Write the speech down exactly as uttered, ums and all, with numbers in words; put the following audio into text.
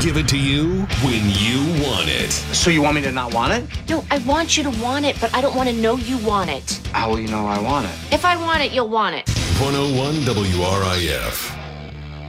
give it to you when you want it. So you want me to not want it? No, I want you to want it, but I don't want to know you want it. How will you know I want it? If I want it, you'll want it. one oh one W R I F.